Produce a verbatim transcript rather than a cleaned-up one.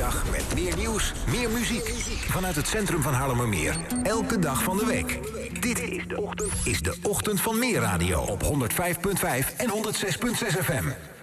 dag met meer nieuws, meer muziek. Vanuit het centrum van Haarlemmermeer. Elke dag van de week. Dit is de ochtend, is de ochtend van Meer Radio op honderdvijf komma vijf en honderdzes komma zes F M.